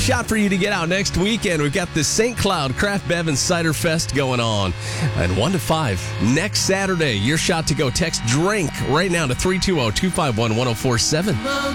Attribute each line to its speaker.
Speaker 1: Shot for you to get out next weekend. We've got the St. Cloud Craft Bev and Cider Fest going on. And 1 to 5 next Saturday. Your shot to go. Text DRINK right now to 320-251-1047.